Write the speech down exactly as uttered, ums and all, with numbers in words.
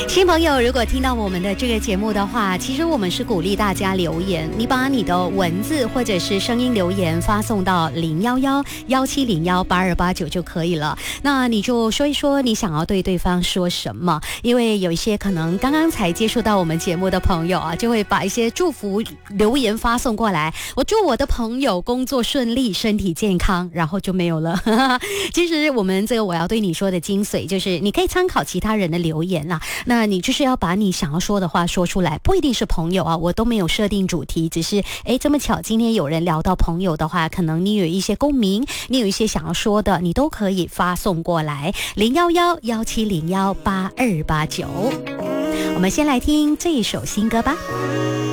新朋友，如果听到我们的这个节目的话，其实我们是鼓励大家留言，你把你的文字或者是声音留言发送到零幺幺幺七零幺八二八九就可以了。那你就说一说你想要对对方说什么，因为有一些可能刚刚才接触到我们节目的朋友啊，就会把一些祝福留言发送过来，我祝我的朋友工作顺利，身体健康，然后就没有了。其实我们这个我要对你说的精髓就是你可以参考其他人的留言啦，那你就是要把你想要说的话说出来，不一定是朋友啊，我都没有设定主题，只是诶这么巧今天有人聊到朋友的话，可能你有一些共鸣，你有一些想要说的，你都可以发送过来零幺幺幺七零幺八二八九。我们先来听这一首新歌吧。